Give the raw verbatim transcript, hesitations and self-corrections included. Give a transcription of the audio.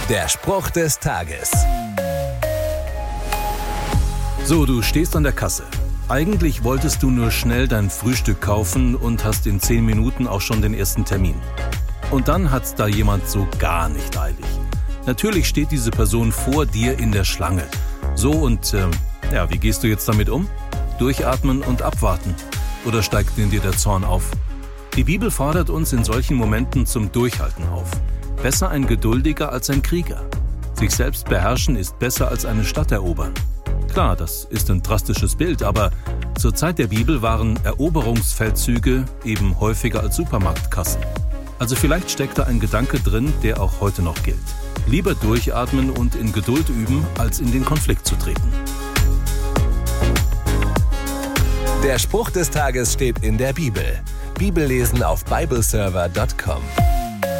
Der Spruch des Tages. So, du stehst an der Kasse. Eigentlich wolltest du nur schnell dein Frühstück kaufen und hast in zehn Minuten auch schon den ersten Termin. Und dann hat's da jemand so gar nicht eilig. Natürlich steht diese Person vor dir in der Schlange. So und, äh, ja, wie gehst du jetzt damit um? Durchatmen und abwarten? Oder steigt in dir der Zorn auf? Die Bibel fordert uns in solchen Momenten zum Durchhalten auf. Besser ein Geduldiger als ein Krieger. Sich selbst beherrschen ist besser als eine Stadt erobern. Klar, das ist ein drastisches Bild, aber zur Zeit der Bibel waren Eroberungsfeldzüge eben häufiger als Supermarktkassen. Also vielleicht steckt da ein Gedanke drin, der auch heute noch gilt. Lieber durchatmen und in Geduld üben, als in den Konflikt zu treten. Der Spruch des Tages steht in der Bibel. Bibellesen auf bibleserver punkt com.